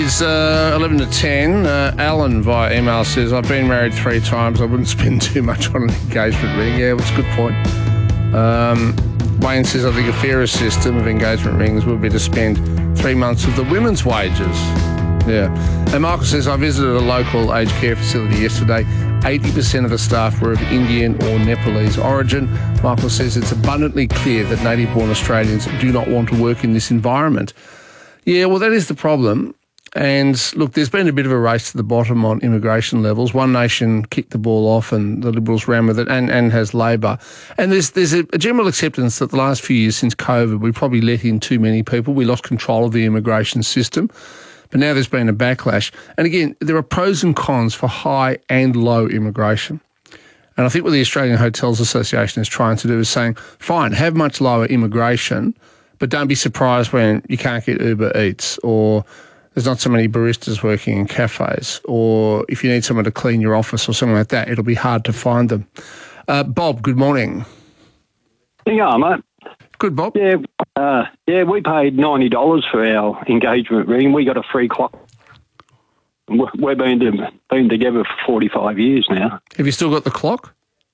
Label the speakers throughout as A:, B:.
A: is 11 to 10. Alan via email says, I've been married 3 times. I wouldn't spend too much on an engagement ring. Yeah, that's a good point. Wayne says, I think a fairer system of engagement rings would be to spend 3 months of the women's wages. Yeah. And Michael says, I visited a local aged care facility yesterday. 80% of the staff were of Indian or Nepalese origin. Michael says it's abundantly clear that native-born Australians do not want to work in this environment. Yeah, well, that is the problem. And look, there's been a bit of a race to the bottom on immigration levels. One Nation kicked the ball off and the Liberals ran with it and has Labor. And there's a general acceptance that the last few years since COVID, we probably let in too many people. We lost control of the immigration system. But now there's been a backlash. And again, there are pros and cons for high and low immigration. And I think what the Australian Hotels Association is trying to do is saying, fine, have much lower immigration, but don't be surprised when you can't get Uber Eats, or there's not so many baristas working in cafes, or if you need someone to clean your office or something like that, it'll be hard to find them. Bob, good morning.
B: Yeah, mate.
A: Good, Bob.
B: Yeah, we paid $90 for our engagement ring. We got a free clock. We've been together for 45 years now.
A: Have you still got the clock?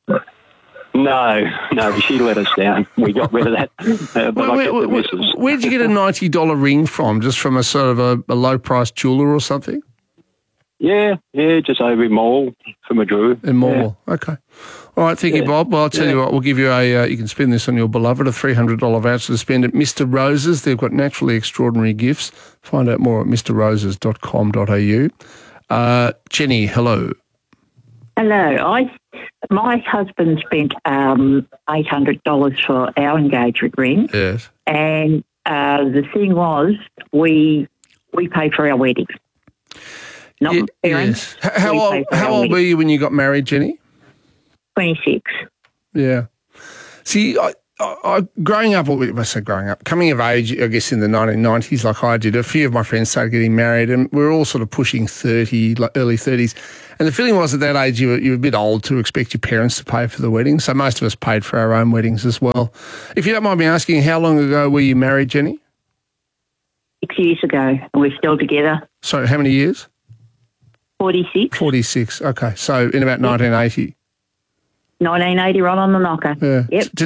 B: No, she let us down. We got rid of that.
A: Where'd you get a $90 ring from? Just from a sort of a low-priced jeweller or something?
B: Yeah, just over in Mall for Madru.
A: In Mall, yeah. Okay. All right, thank you, Bob. Well, I'll tell you what, we'll give you you can spend this on your beloved, a $300 voucher to spend at Mr. Rose's. They've got naturally extraordinary gifts. Find out more at mrroses.com.au. Jenny, hello.
C: Hello. My husband spent $800 for our engagement ring.
A: Yes.
C: And the thing was, we paid for our wedding. Not my parents.
A: Yes. How old were you when you got married, Jenny?
C: 26.
A: Yeah. See, I coming of age, I guess in the 1990s, like I did, a few of my friends started getting married, and we were all sort of pushing 30, like early 30s. And the feeling was at that age you were a bit old to expect your parents to pay for the wedding. So most of us paid for our own weddings as well. If you don't mind me asking, how long ago were you married, Jenny?
C: 6 years ago, and we're still together.
A: So how many years?
C: 46.
A: 46, okay. So in about 1980.
C: 1980, right on the knocker.
A: Yeah.
C: Yep.
A: Did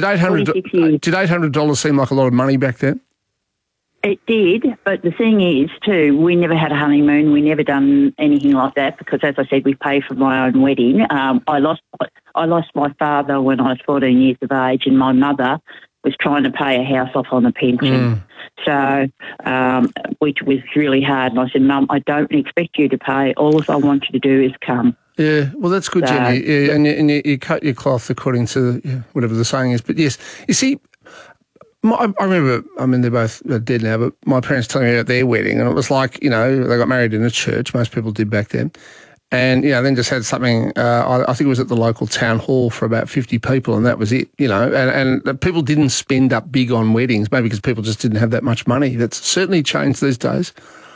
A: $800 seem like a lot of money back then?
C: It did, but the thing is, too, we never had a honeymoon. We never done anything like that because, as I said, we paid for my own wedding. I lost my father when I was 14 years of age, and my mother was trying to pay a house off on a pension. So, which was really hard. And I said, Mum, I don't expect you to pay. All I want you to do is come.
A: Yeah, well, that's good, Jenny. Yeah, and you cut your cloth according to whatever the saying is. But yes, you see, I remember, they're both dead now, but my parents telling me about their wedding, and it was like, they got married in a church. Most people did back then. And, then just had something, I think it was at the local town hall for about 50 people, and that was it, and people didn't spend up big on weddings, maybe because people just didn't have that much money. That's certainly changed these days.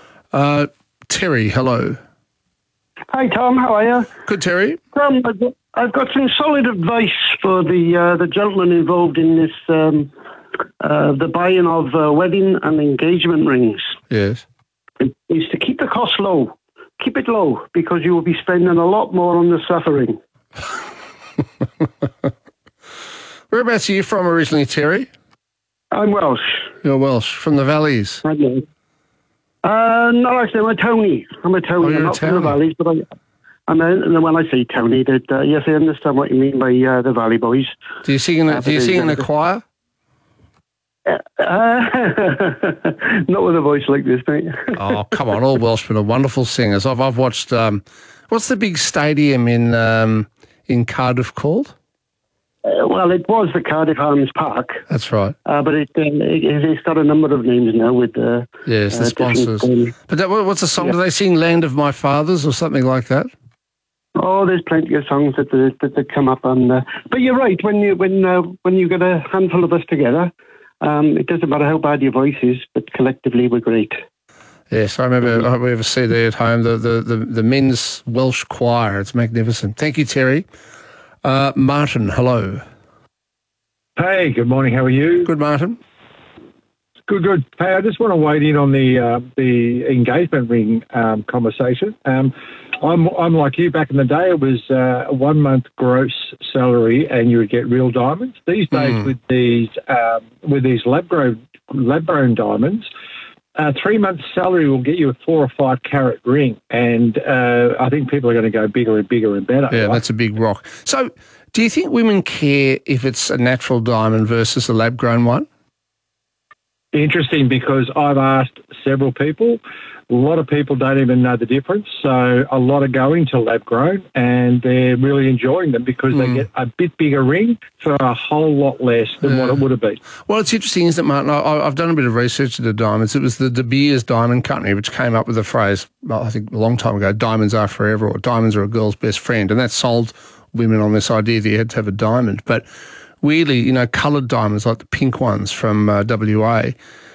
A: Terry, hello.
D: Hey, Tom, how are you?
A: Good, Terry.
D: I've got some solid advice for the gentleman involved in this, the buying of wedding and engagement rings.
A: Yes.
D: Is to keep the cost low. Keep it low, because you will be spending a lot more on the suffering.
A: Whereabouts are you from originally, Terry?
D: I'm Welsh.
A: You're Welsh, from the valleys?
D: I know. No, actually, I'm a Tony. I'm not from the valleys, but and then when I say Tony, yes, I understand what you mean by the Valley Boys.
A: Do you sing in a choir?
D: Not with a voice like this, mate.
A: Oh, come on, all Welshmen are wonderful singers. I've watched. What's the big stadium in Cardiff called?
D: Well, it was the Cardiff Arms Park.
A: That's right.
D: But it's got a number of names now with the
A: sponsors. But what's the song? Yeah. Do they sing "Land of My Fathers" or something like that?
D: Oh, there's plenty of songs that come up on. But you're right. When you get a handful of us together, it doesn't matter how bad your voice is, but collectively we're great.
A: Yes, I remember we have a CD at home, the men's Welsh choir. It's magnificent. Thank you, Terry. Martin, hello.
E: Hey, good morning. How are you?
A: Good, Martin.
E: Good. Hey, I just want to weigh in on the engagement ring conversation. I'm like you. Back in the day, it was a 1 month gross salary, and you would get real diamonds. These days, with these lab grown diamonds, 3 months' salary will get you a 4 or 5 carat ring, and I think people are going to go bigger and bigger and better.
A: Yeah,
E: right?
A: That's a big rock. So, do you think women care if it's a natural diamond versus a lab grown one?
E: Interesting, because I've asked several people. A lot of people don't even know the difference. So a lot are going to lab grown, and they're really enjoying them because they get a bit bigger ring for a whole lot less than what it would have been.
A: Well, it's interesting, isn't it, Martin? I've done a bit of research into diamonds. It was the De Beers Diamond Company which came up with the phrase, I think a long time ago, diamonds are forever, or diamonds are a girl's best friend. And that sold women on this idea that you had to have a diamond. But weirdly, coloured diamonds like the pink ones from WA,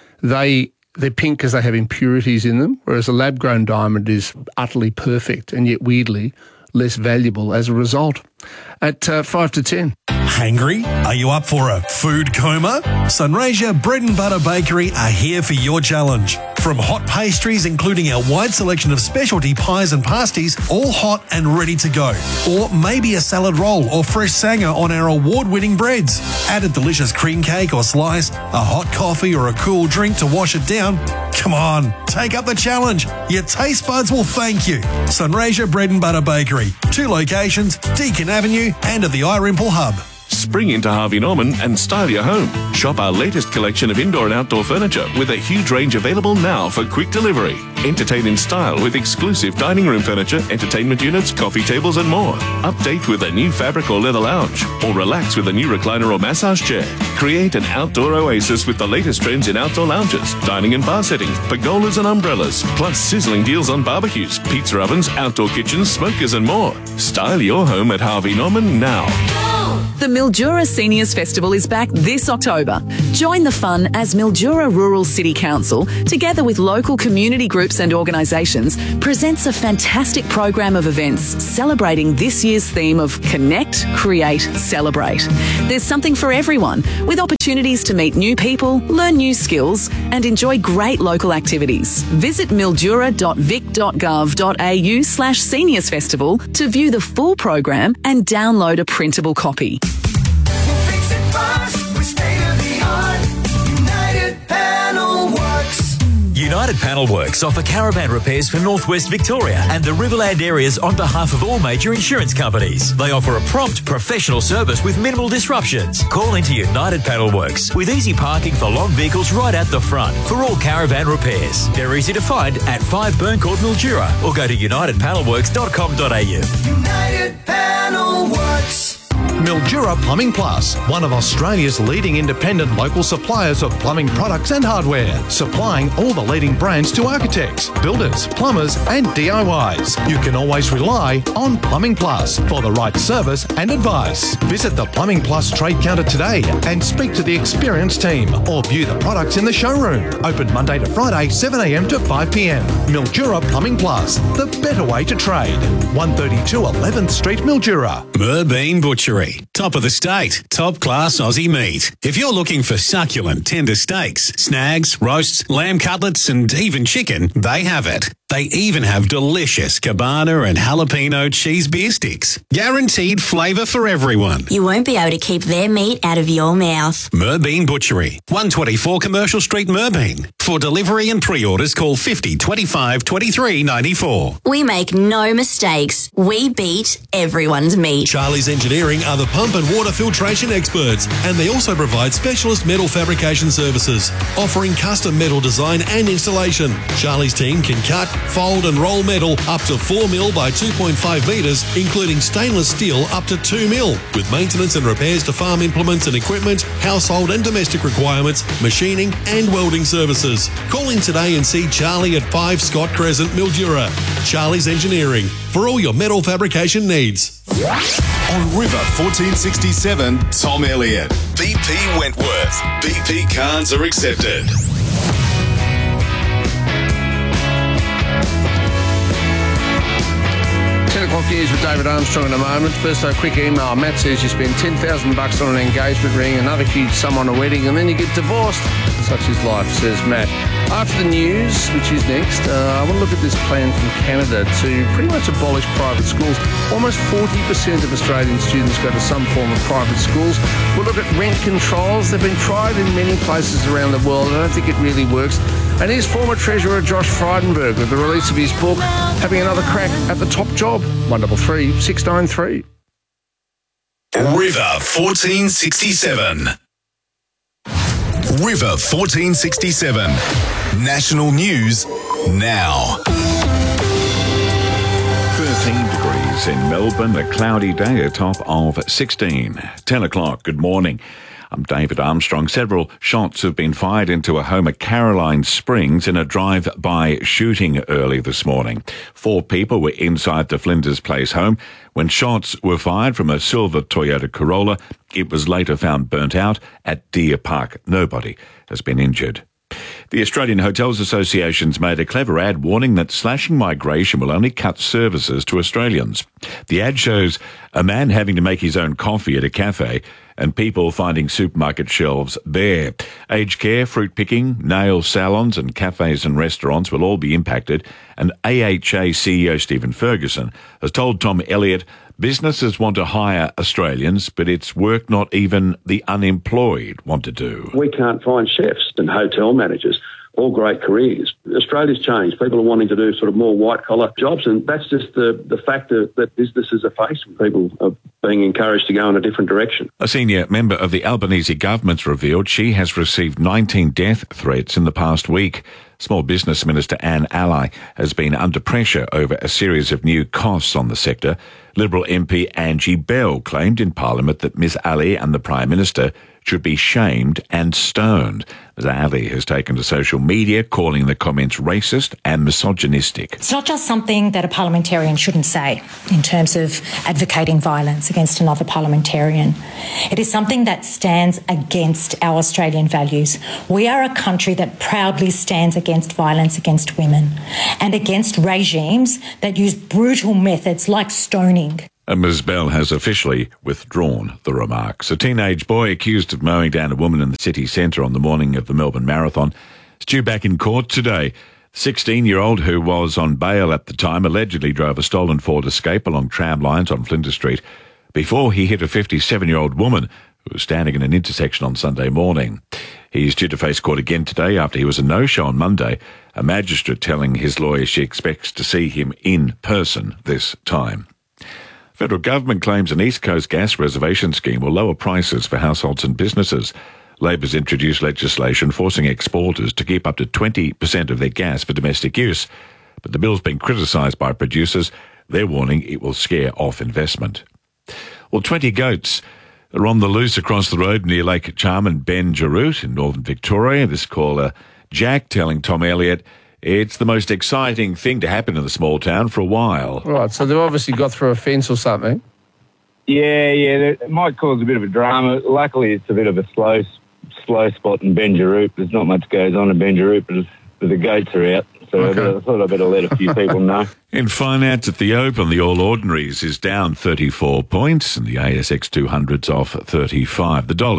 A: they're pink because they have impurities in them, whereas a lab-grown diamond is utterly perfect and yet weirdly less valuable as a result. At 5 to 10.
F: Hangry? Are you up for a food coma? Sunraysia Bread and Butter Bakery are here for your challenge. From hot pastries, including our wide selection of specialty pies and pasties, all hot and ready to go. Or maybe a salad roll or fresh sanger on our award-winning breads. Add a delicious cream cake or slice, a hot coffee or a cool drink to wash it down. Come on, take up the challenge. Your taste buds will thank you. Sunraysia Bread and Butter Bakery. 2 locations, Deakin Avenue and at the iRimple Hub.
G: Spring into Harvey Norman and style your home. Shop our latest collection of indoor and outdoor furniture with a huge range available now for quick delivery. Entertain in style with exclusive dining room furniture, entertainment units, coffee tables and more. Update with a new fabric or leather lounge, or relax with a new recliner or massage chair. Create an outdoor oasis with the latest trends in outdoor lounges, dining and bar settings, pergolas and umbrellas, plus sizzling deals on barbecues, pizza ovens, outdoor kitchens, smokers and more. Style your home at Harvey Norman now.
H: The Mildura Seniors Festival is back this October. Join the fun as Mildura Rural City Council, together with local community groups and organisations, presents a fantastic program of events celebrating this year's theme of Connect, Create, Celebrate. There's something for everyone, with opportunities to meet new people, learn new skills and enjoy great local activities. Visit mildura.vic.gov.au/Seniors Festival to view the full program and download a printable copy.
I: United Panel Works offer caravan repairs for Northwest Victoria and the Riverland areas on behalf of all major insurance companies. They offer a prompt, professional service with minimal disruptions. Call into United Panel Works with easy parking for long vehicles right at the front for all caravan repairs. They're easy to find at 5 Burn Court, Mildura, or go to unitedpanelworks.com.au.
J: United Panel Works.
K: Mildura Plumbing Plus, one of Australia's leading independent local suppliers of plumbing products and hardware, supplying all the leading brands to architects, builders, plumbers and DIYs. You can always rely on Plumbing Plus for the right service and advice. Visit the Plumbing Plus trade counter today and speak to the experienced team or view the products in the showroom. Open Monday to Friday, 7 a.m. to 5 p.m. Mildura Plumbing Plus, the better way to trade. 132 11th Street, Mildura.
F: Merbean Butchery. Top of the state, top class Aussie meat. If you're looking for succulent, tender steaks, snags, roasts, lamb cutlets and even chicken, they have it. They even have delicious cabana and jalapeno cheese beer sticks. Guaranteed flavour for everyone.
L: You won't be able to keep their meat out of your mouth.
F: Merbean Butchery, 124 Commercial Street, Merbean. For delivery and pre-orders, call 50 25 23 94.
L: We make no mistakes. We beat everyone's meat.
M: Charlie's Engineering are the pump and water filtration experts, and they also provide specialist metal fabrication services, offering custom metal design and installation. Charlie's team can cut, fold and roll metal up to 4 mil by 2.5 metres, including stainless steel up to 2 mil, with maintenance and repairs to farm implements and equipment, household and domestic requirements, machining and welding services. Call in today and see Charlie at 5 Scott Crescent, Mildura. Charlie's Engineering, for all your metal fabrication needs.
N: On River 1467, Tom Elliott. BP Wentworth. BP cards are accepted.
A: 10 o'clock Talk news with David Armstrong in a moment. First, a quick email. Matt says you spend $10,000 on an engagement ring, another huge sum on a wedding, and then you get divorced. Such is life, says Matt. After the news, which is next, I want to look at this plan from Canada to pretty much abolish private schools. Almost 40% of Australian students go to some form of private schools. We'll look at rent controls. They've been tried in many places around the world. I don't think it really works. And here's former Treasurer Josh Frydenberg with the release of his book, having another crack at the top job. 133 693.
N: River 1467. River 1467. National news now.
O: 13 degrees in Melbourne, a cloudy day, a top of 16. 10 o'clock, good morning. I'm David Armstrong. Several shots have been fired into a home at Caroline Springs in a drive-by shooting early this morning. 4 people were inside the Flinders Place home when shots were fired from a silver Toyota Corolla. It was later found burnt out at Deer Park. Nobody has been injured. The Australian Hotels Association's made a clever ad warning that slashing migration will only cut services to Australians. The ad shows a man having to make his own coffee at a cafe and people finding supermarket shelves bare. Aged care, fruit picking, nail salons and cafes and restaurants will all be impacted, and AHA CEO Stephen Ferguson has told Tom Elliott businesses want to hire Australians, but it's work not even the unemployed want to do.
P: We can't find chefs and hotel managers, all great careers. Australia's changed. People are wanting to do sort of more white-collar jobs, and that's just the factor that businesses are facing. People are being encouraged to go in a different direction.
O: A senior member of the Albanese government's revealed she has received 19 death threats in the past week. Small Business Minister Anne Alley has been under pressure over a series of new costs on the sector. Liberal MP Angie Bell claimed in Parliament that Ms Alley and the Prime Minister should be shamed and stoned. Ms Alley has taken to social media calling the comments racist and misogynistic.
Q: It's not just something that a parliamentarian shouldn't say in terms of advocating violence against another parliamentarian. It is something that stands against our Australian values. We are a country that proudly stands against violence against women and against regimes that use brutal methods like stoning.
O: Ms Bell has officially withdrawn the remarks. A teenage boy accused of mowing down a woman in the city centre on the morning of the Melbourne Marathon is due back in court today. The 16-year-old, who was on bail at the time, allegedly drove a stolen Ford Escape along tram lines on Flinders Street before he hit a 57-year-old woman who was standing in an intersection on Sunday morning. He is due to face court again today after he was a no-show on Monday, a magistrate telling his lawyer she expects to see him in person this time. Federal government claims an East Coast gas reservation scheme will lower prices for households and businesses. Labor's introduced legislation forcing exporters to keep up to 20% of their gas for domestic use. But the bill's been criticised by producers. They're warning it will scare off investment. Well, 20 goats are on the loose across the road near Lake Charm and Ben Jarut in northern Victoria. This caller, Jack, telling Tom Elliott it's the most exciting thing to happen in the small town for a while.
A: Right, so they've obviously got through a fence or something.
R: Yeah, it might cause a bit of a drama. Luckily, it's a bit of a slow spot in Ben Jarut. There's not much goes on in Ben Jarut, but the goats are out. So okay. I thought I'd better let a few people know.
O: In finance at the Open, the All Ordinaries is down 34 points and the ASX 200's off 35. The dollar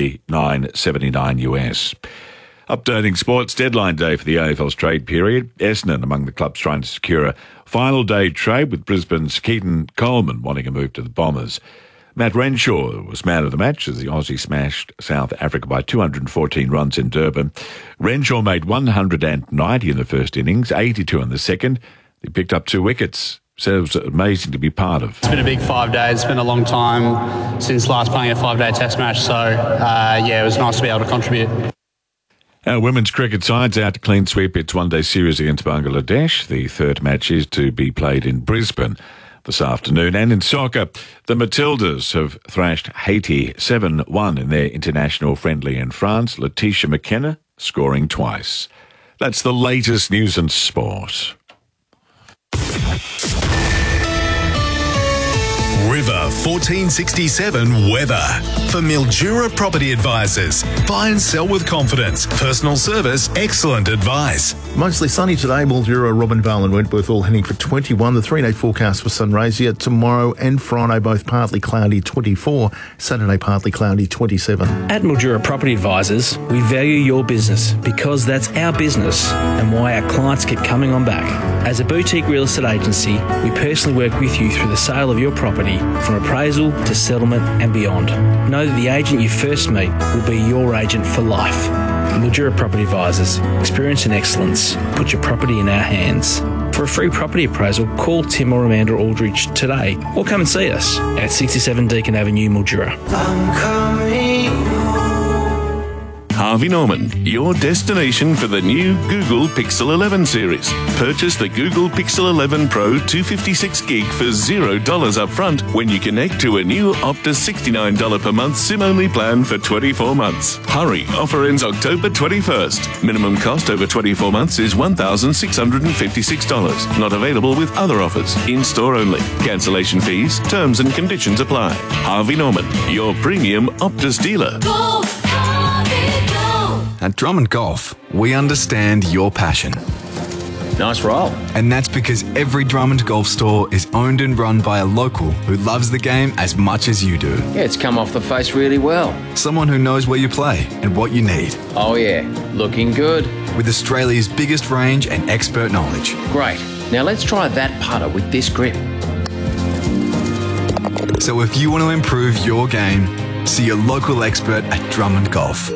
O: 69.79 US. Updating sports, deadline day for the AFL's trade period. Essendon among the clubs trying to secure a final day trade, with Brisbane's Keaton Coleman wanting a move to the Bombers. Matt Renshaw was man of the match as the Aussie smashed South Africa by 214 runs in Durban. Renshaw made 190 in the first innings, 82 in the second. He picked up 2 wickets. So it was amazing to be part of.
S: It's been a big 5 days. It's been a long time since last playing a 5-day test match. So, it was nice to be able to contribute.
O: Our women's cricket side's out to clean sweep its one-day series against Bangladesh. The third match is to be played in Brisbane this afternoon. And in soccer, the Matildas have thrashed Haiti 7-1 in their international friendly in France. Letitia McKenna scoring twice. That's the latest news and sport.
N: River River 1467 weather. For Mildura Property Advisors, buy and sell with confidence. Personal service, excellent advice.
T: Mostly sunny today. Mildura, Robinvale and Wentworth all heading for 21. The 3-day forecast for Sunraysia tomorrow and Friday, both partly cloudy 24. Saturday, partly cloudy 27.
U: At Mildura Property Advisors, we value your business because that's our business and why our clients keep coming on back. As a boutique real estate agency, we personally work with you through the sale of your property, from appraisal to settlement and beyond. Know that the agent you first meet will be your agent for life. Mildura Property Advisors, experience and excellence. Put your property in our hands. For a free property appraisal, call Tim or Amanda Aldridge today or come and see us at 67 Deakin Avenue, Mildura.
J: I'm coming home.
G: Harvey Norman, your destination for the new Google Pixel 11 series. Purchase the Google Pixel 11 Pro 256GB for $0 up front when you connect to a new Optus $69 per month SIM-only plan for 24 months. Hurry, offer ends October 21st. Minimum cost over 24 months is $1,656. Not available with other offers. In-store only. Cancellation fees, terms and conditions apply. Harvey Norman, your premium Optus dealer.
V: At Drummond Golf, we understand your passion.
W: Nice roll.
V: And that's because every Drummond Golf store is owned and run by a local who loves the game as much as you do.
W: Yeah, it's come off the face really well.
V: Someone who knows where you play and what you need.
W: Oh yeah, looking good.
V: With Australia's biggest range and expert knowledge.
W: Great. Now let's try that putter with this grip.
V: So if you want to improve your game, see a local expert at Drummond Golf.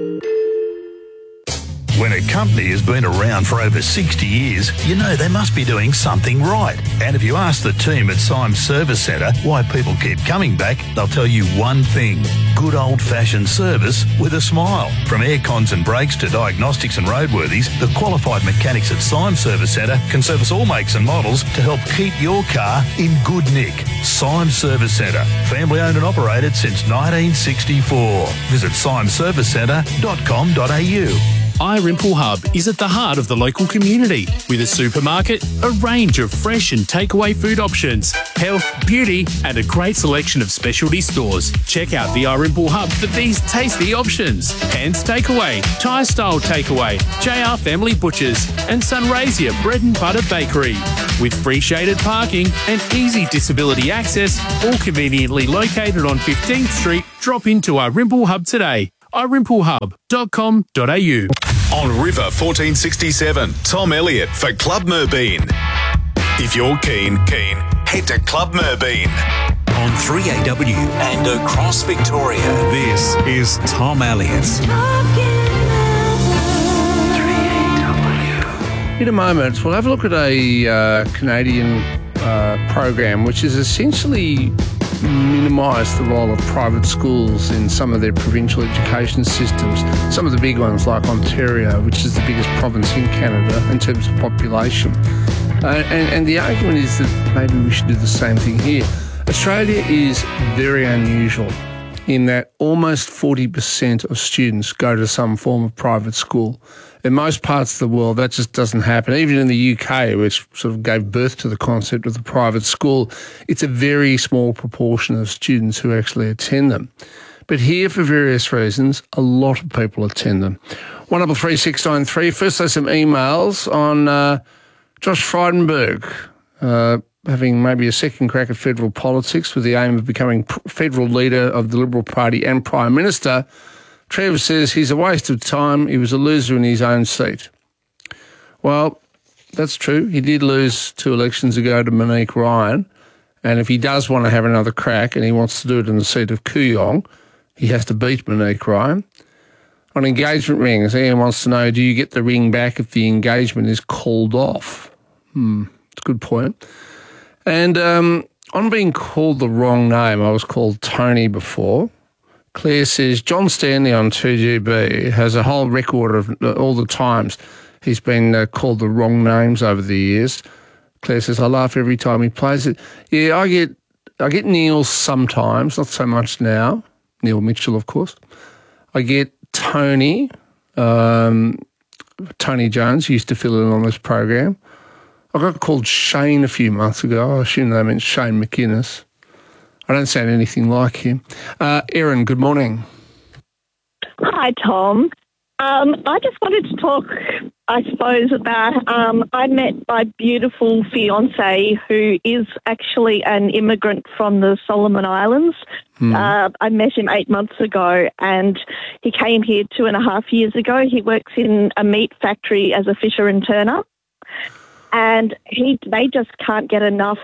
X: When a company has been around for over 60 years, you know they must be doing something right. And if you ask the team at Symes Service Centre why people keep coming back, they'll tell you one thing: good old-fashioned service with a smile. From air cons and brakes to diagnostics and roadworthies, the qualified mechanics at Symes Service Centre can service all makes and models to help keep your car in good nick. Symes Service Centre, family owned and operated since 1964. Visit symesservicecentre.com.au.
Y: iRimple Hub is at the heart of the local community with a supermarket, a range of fresh and takeaway food options, health, beauty and a great selection of specialty stores. Check out the iRimple Hub for these tasty options: Hands Takeaway, Thai Style Takeaway, JR Family Butchers and Sunraysia Bread and Butter Bakery. With free shaded parking and easy disability access, all conveniently located on 15th Street, drop into iRimple Hub today. iRimpleHub.com.au.
N: On River 1467, Tom Elliott for Club Merbeen. If you're keen, head to Club Merbeen.
Z: On 3AW and across Victoria, this is Tom Elliott.
A: In a moment, we'll have a look at a Canadian program which has essentially minimised the role of private schools in some of their provincial education systems. Some of the big ones like Ontario, which is the biggest province in Canada in terms of population. And the argument is that maybe we should do the same thing here. Australia is very unusual in that almost 40% of students go to some form of private school. In most parts of the world, that just doesn't happen. Even in the UK, which sort of gave birth to the concept of the private school, it's a very small proportion of students who actually attend them. But here, for various reasons, a lot of people attend them. 133693. First, there's some emails on Josh Frydenberg having maybe a second crack at federal politics with the aim of becoming federal leader of the Liberal Party and Prime Minister. Trevor says he's a waste of time. He was a loser in his own seat. Well, that's true. He did lose 2 elections ago to Monique Ryan. And if he does want to have another crack and he wants to do it in the seat of Kooyong, he has to beat Monique Ryan. On engagement rings, Ian wants to know, do you get the ring back if the engagement is called off? It's a good point. And on being called the wrong name, I was called Tony before. Claire says, John Stanley on 2GB has a whole record of all the times he's been called the wrong names over the years. Claire says, I laugh every time he plays it. Yeah, I get Neil sometimes, not so much now. Neil Mitchell, of course. I get Tony. Tony Jones used to fill in on this program. I got called Shane a few months ago. I assume they meant Shane McInnes. I don't sound anything like him. Erin, good morning.
B: Hi, Tom. I just wanted to talk, I suppose, about I met my beautiful fiancé who is actually an immigrant from the Solomon Islands. I met him 8 months ago and he came here 2.5 years ago. He works in a meat factory as a fisher and turner. And they just can't get enough,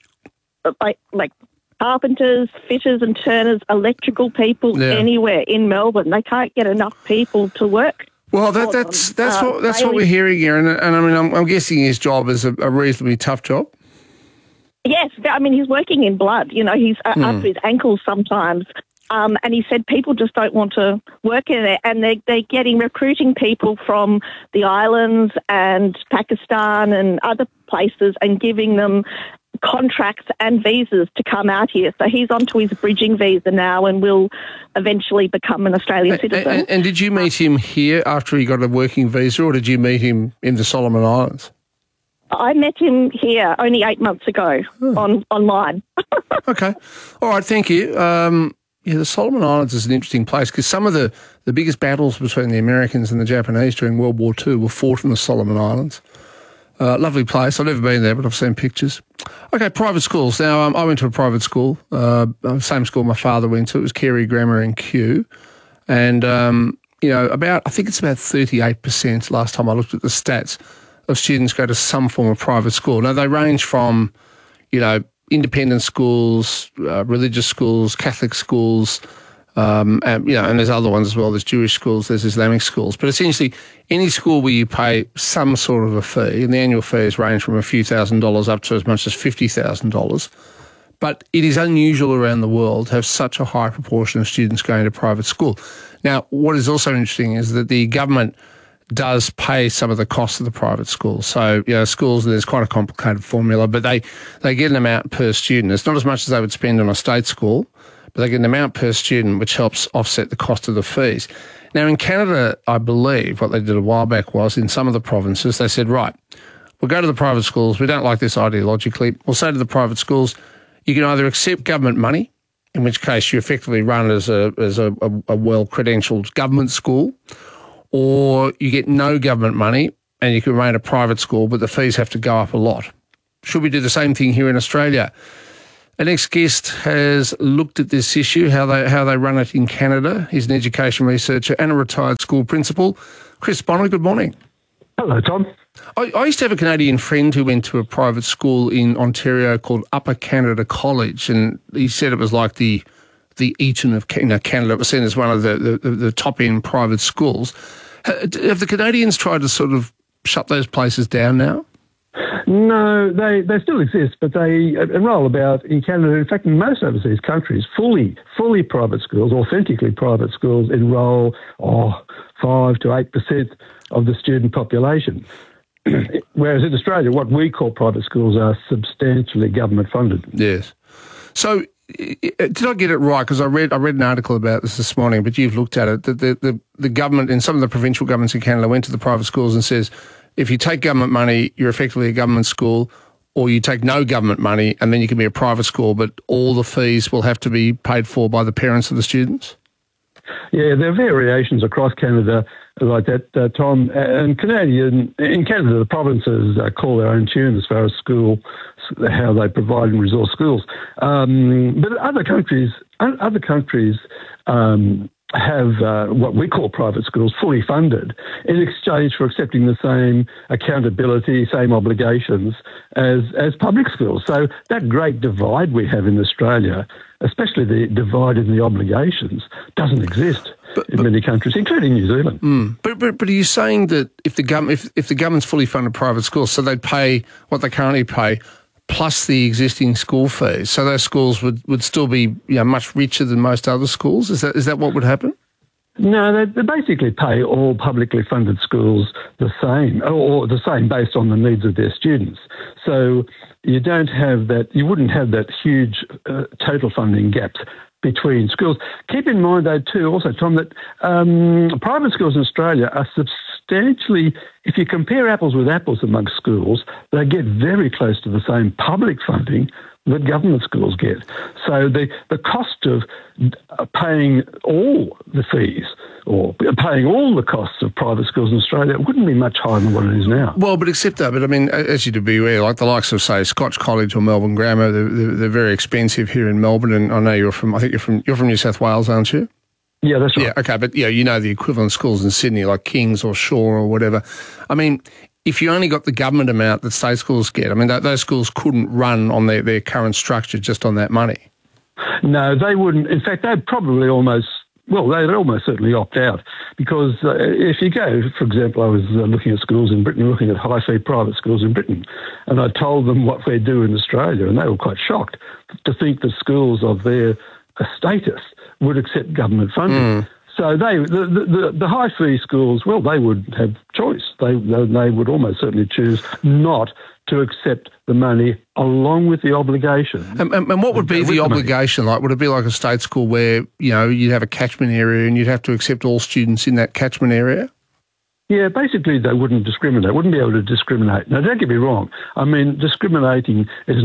B: like carpenters, fitters and turners, electrical people anywhere in Melbourne. They can't get enough people to work.
A: Well, that's what we're hearing here, and I mean, I'm guessing his job is a reasonably tough job.
B: Yes, I mean, he's working in blood. You know, he's up to his ankles sometimes. And he said people just don't want to work in there, and they're getting recruiting people from the islands and Pakistan and other places and giving them contracts and visas to come out here. So he's onto his bridging visa now and will eventually become an Australian citizen.
A: And did you meet him here after he got a working visa, or did you meet him in the Solomon Islands?
B: I met him here only 8 months ago online.
A: Okay. All right, thank you. The Solomon Islands is an interesting place because some of the biggest battles between the Americans and the Japanese during World War II were fought in the Solomon Islands. Lovely place. I've never been there, but I've seen pictures. Okay, private schools. Now, I went to a private school, same school my father went to. It was Carey Grammar in Kew. And, I think it's about 38% last time I looked at the stats of students go to some form of private school. Now, they range from, independent schools, religious schools, Catholic schools, and there's other ones as well. There's Jewish schools, there's Islamic schools. But essentially, any school where you pay some sort of a fee, and the annual fees range from a few $1,000s up to as much as $50,000. But it is unusual around the world to have such a high proportion of students going to private school. Now, what is also interesting is that the government does pay some of the costs of the private schools. So, schools, there's quite a complicated formula, but they get an amount per student. It's not as much as they would spend on a state school, but they get an amount per student, which helps offset the cost of the fees. Now, in Canada, I believe what they did a while back was in some of the provinces, they said, right, we'll go to the private schools. We don't like this ideologically. We'll say to the private schools, you can either accept government money, in which case you effectively run as a well-credentialed government school, or you get no government money and you can run a private school, but the fees have to go up a lot. Should we do the same thing here in Australia? Our next guest has looked at this issue, how they run it in Canada. He's an education researcher and a retired school principal. Chris Bonner, good morning.
C: Hello, Tom.
A: I used to have a Canadian friend who went to a private school in Ontario called Upper Canada College, and he said it was like the Eton of Canada. It was seen as one of the top-end private schools. Have the Canadians tried to sort of shut those places down now?
C: No, they still exist, but they enrol about, in Canada, in fact, in most overseas countries, fully private schools, authentically private schools, enrol 5 to 8% of the student population. Whereas in Australia, what we call private schools are substantially government funded.
A: Yes. So, did I get it right? Because I read an article about this morning, but you've looked at it, that the government and some of the provincial governments in Canada went to the private schools and says, if you take government money, you're effectively a government school, or you take no government money and then you can be a private school, but all the fees will have to be paid for by the parents of the students?
C: Yeah, there are variations across Canada like that, Tom. And in Canada, the provinces call their own tune as far as how they provide and resource schools. But other countries have what we call private schools fully funded in exchange for accepting the same accountability, same obligations as public schools. So that great divide we have in Australia, especially the divide in the obligations, doesn't exist in many countries, including New Zealand.
A: But are you saying that if the government's fully funded private schools, so they pay what they currently pay plus the existing school fees, so those schools would still be much richer than most other schools? Is that what would happen?
C: No, they basically pay all publicly funded schools the same, or the same based on the needs of their students. So you wouldn't have that huge total funding gaps between schools. Keep in mind, though, too, also, Tom, that private schools in Australia are substantially, if you compare apples with apples amongst schools, they get very close to the same public funding that government schools get. So the cost of paying all the fees or paying all the costs of private schools in Australia wouldn't be much higher than what it is now.
A: Well, but except that, I mean, as you'd be aware, like the likes of, say, Scotch College or Melbourne Grammar, they're very expensive here in Melbourne, and I know you're from New South Wales, aren't you?
C: Yeah, that's right.
A: Yeah, okay, but you know the equivalent schools in Sydney, like King's or Shaw or whatever. I mean, if you only got the government amount that state schools get, I mean, those schools couldn't run on their current structure just on that money.
C: No, they wouldn't. In fact, they'd probably almost certainly opt out, because if you go, for example, I was looking at schools in Britain, looking at high-fee private schools in Britain, and I told them what we do in Australia, and they were quite shocked to think that schools of their status would accept government funding. So the high-fee schools, well, they would have choice. They would almost certainly choose not to accept the money along with the obligation.
A: And what would be the obligation like? Would it be like a state school where, you'd have a catchment area and you'd have to accept all students in that catchment area?
C: Yeah, basically they wouldn't discriminate, wouldn't be able to discriminate. Now, don't get me wrong. I mean, discriminating is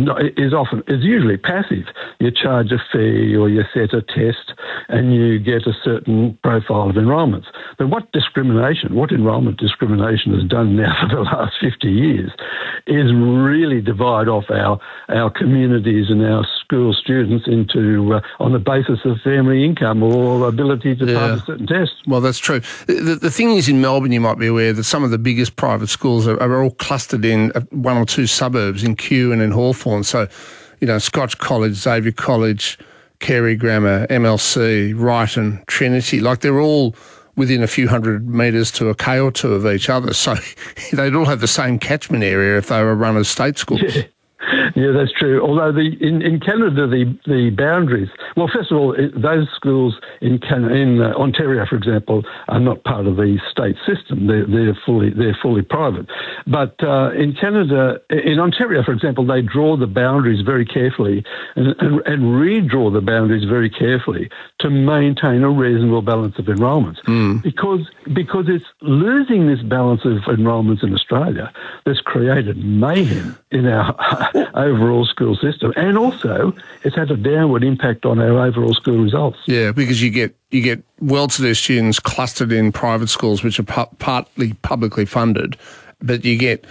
C: usually passive. You charge a fee or you set a test and you get a certain profile of enrolments. But what enrolment discrimination has done now for the last 50 years is really divide off our communities and our school students into on the basis of family income or ability to pass a certain test.
A: Well, that's true. The thing is, in Melbourne, you might be aware that some of the biggest private schools are all clustered in one or two suburbs, in Kew and in Hawthorn. So, Scotch College, Xavier College, Carey Grammar, MLC, Wrighton, Trinity, like they're all within a few hundred metres to a K or two of each other. So they'd all have the same catchment area if they were run as state schools.
C: Yeah, that's true. Although in Canada, the boundaries. Well, first of all, those schools in Ontario, for example, are not part of the state system. They're fully private. But in Canada, in Ontario, for example, they draw the boundaries very carefully and redraw the boundaries very carefully to maintain a reasonable balance of enrolments. Because it's losing this balance of enrolments in Australia that's created mayhem in our overall school system, and also it's had a downward impact on our overall school results.
A: Yeah, because you get well-to-do students clustered in private schools, which are partly publicly funded, but you get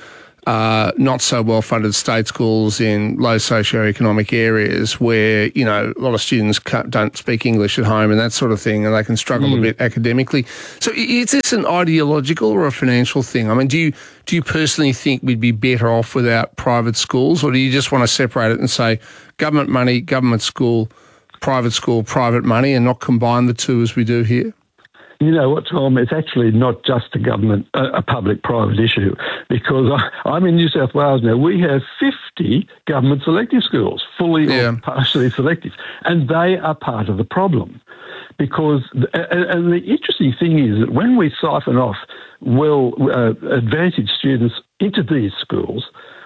A: not so well-funded state schools in low socioeconomic areas where, a lot of students don't speak English at home and that sort of thing, and they can struggle a bit academically. So is this an ideological or a financial thing? I mean, do you personally think we'd be better off without private schools, or do you just want to separate it and say government money, government school, private money, and not combine the two as we do here?
C: You know what, Tom? It's actually not just a public-private issue, because I'm in New South Wales now. We have 50 government selective schools, fully or partially selective, and they are part of the problem. Because, and the interesting thing is that when we siphon off advantaged students into these schools,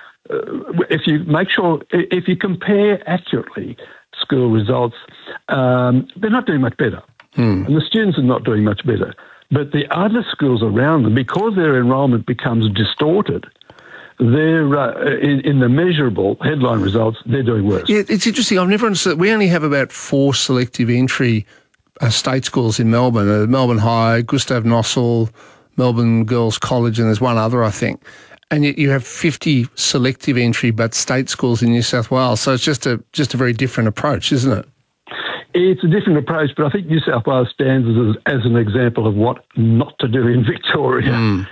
C: if you compare accurately school results, they're not doing much better. And the students are not doing much better. But the other schools around them, because their enrolment becomes distorted, they're in the measurable headline results, they're doing worse.
A: Yeah, it's interesting. I've never understood. We only have about 4 selective entry state schools in Melbourne. Melbourne High, Gustav Nossal, Melbourne Girls College, and there's one other, I think. And yet you have 50 selective entry but state schools in New South Wales. So it's just a very different approach, isn't it?
C: It's a different approach, but I think New South Wales stands as an example of what not to do in Victoria.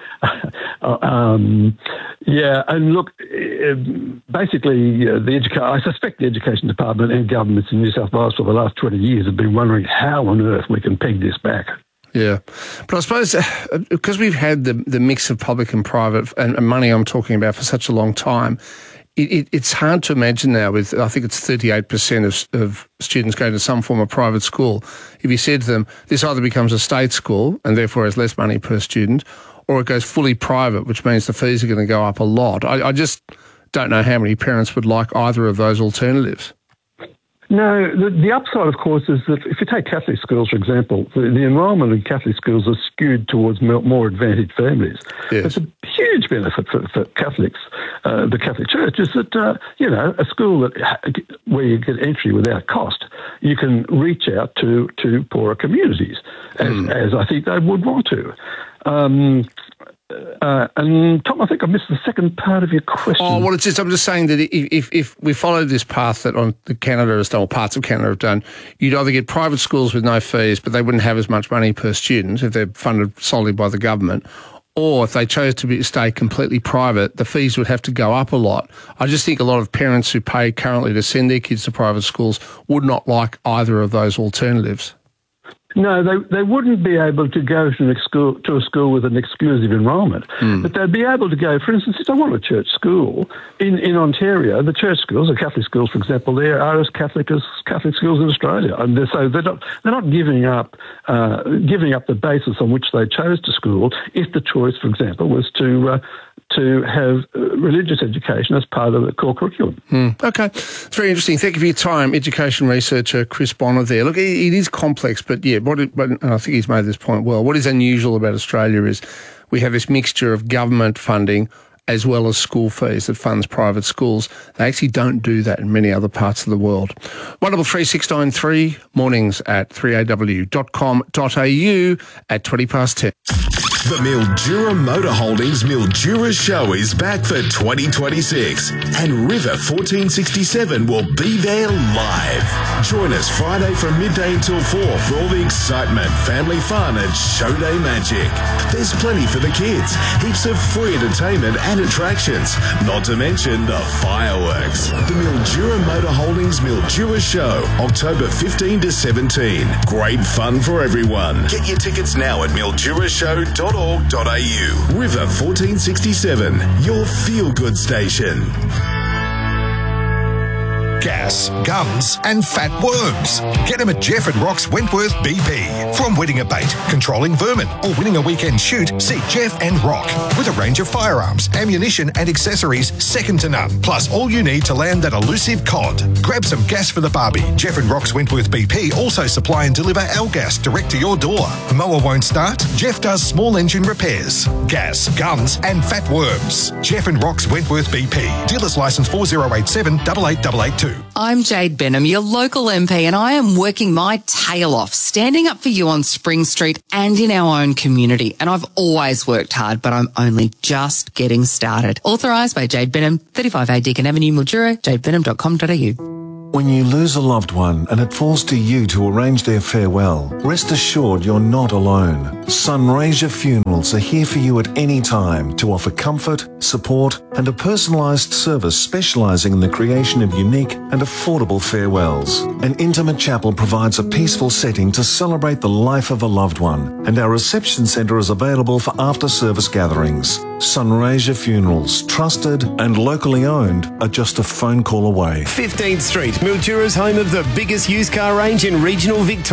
C: And look, basically, I suspect the Education Department and governments in New South Wales for the last 20 years have been wondering how on earth we can peg this back.
A: Yeah. But I suppose because we've had the mix of public and private and money I'm talking about for such a long time, it's hard to imagine now with, I think it's 38% of students going to some form of private school. If you said to them, this either becomes a state school and therefore has less money per student, or it goes fully private, which means the fees are going to go up a lot. I just don't know how many parents would like either of those alternatives.
C: No, the upside, of course, is that if you take Catholic schools, for example, the enrolment in Catholic schools is skewed towards more advantaged families. Yes. It's a huge benefit for Catholics. The Catholic Church is that, a school where you get entry without cost, you can reach out to poorer communities, as I think they would want to. And Tom, I think I missed the second part of your question.
A: Oh, well, I'm just saying that if we followed this path that Canada has done, or parts of Canada have done, you'd either get private schools with no fees, but they wouldn't have as much money per student if they're funded solely by the government, or if they chose to stay completely private, the fees would have to go up a lot. I just think a lot of parents who pay currently to send their kids to private schools would not like either of those alternatives.
C: No, they wouldn't be able to go to a school with an exclusive enrolment, but they'd be able to go, for instance, if they want a church school in Ontario, the church schools, the Catholic schools, for example, there are as Catholic schools in Australia, and so they're not giving up the basis on which they chose to school if the choice, for example, was to have religious education as part of the core curriculum.
A: Okay. It's very interesting. Thank you for your time. Education researcher Chris Bonner there. Look, it is complex, but yeah, and I think he's made this point well. What is unusual about Australia is we have this mixture of government funding as well as school fees that funds private schools. They actually don't do that in many other parts of the world. 133 mornings at 3aw.com.au at 10:20.
N: The Mildura Motor Holdings Mildura Show is back for 2026, and River 1467 will be there live. Join us Friday from midday until 4 for all the excitement, family fun and show day magic. There's plenty for the kids, heaps of free entertainment and attractions, not to mention the fireworks. The Mildura Motor Holdings Mildura Show, October 15 to 17. Great fun for everyone. Get your tickets now at mildurashow.org.au. River 1467, your feel-good station.
D: Gas, guns and fat worms. Get them at Jeff and Rock's Wentworth BP. From winning a bait, controlling vermin or winning a weekend shoot, see Jeff and Rock. With a range of firearms, ammunition and accessories second to none. Plus all you need to land that elusive cod. Grab some gas for the barbie. Jeff and Rock's Wentworth BP also supply and deliver our gas direct to your door. Mower won't start? Jeff does small engine repairs. Gas, guns and fat worms. Jeff and Rock's Wentworth BP. Dealer's license 4087 88882.
E: I'm Jade Benham, your local MP, and I am working my tail off, standing up for you on Spring Street and in our own community. And I've always worked hard, but I'm only just getting started. Authorised by Jade Benham, 35A Deakin Avenue, Mildura, jadebenham.com.au.
F: When you lose a loved one and it falls to you to arrange their farewell, rest assured you're not alone. Sunraysia Funerals are here for you at any time to offer comfort, support and a personalised service specialising in the creation of unique and affordable farewells. An intimate chapel provides a peaceful setting to celebrate the life of a loved one, and our reception centre is available for after-service gatherings. Sunraysia Funerals, trusted and locally owned, are just a phone call away.
H: 15th Street, Mildura's home of the biggest used car range in regional Victoria.